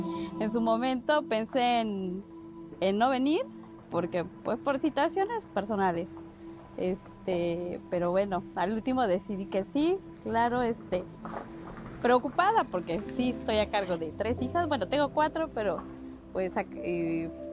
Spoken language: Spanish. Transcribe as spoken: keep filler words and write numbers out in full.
En su momento pensé en, en no venir, porque pues por situaciones personales. Este, pero bueno, al último decidí que sí, claro, este, preocupada porque sí estoy a cargo de tres hijas, bueno, tengo cuatro, pero pues ac- eh,